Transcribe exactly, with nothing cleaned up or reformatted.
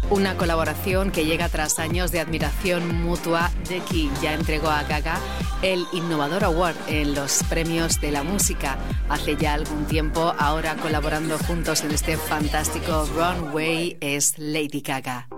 Una colaboración que llega tras años de admiración mutua. Deki ya entregó a Gaga el Innovador Award en los premios de la música hace ya algún tiempo. Ahora colaborando juntos en este fantástico Runway es Lady Gaga.